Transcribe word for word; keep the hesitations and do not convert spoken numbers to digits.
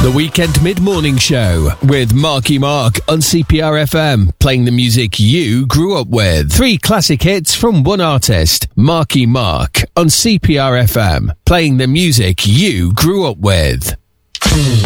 The Weekend Mid-Morning Show with Marky Mark on C P R F M, playing the music you grew up with. Three classic hits from one artist, Marky Mark on C P R F M, playing the music you grew up with.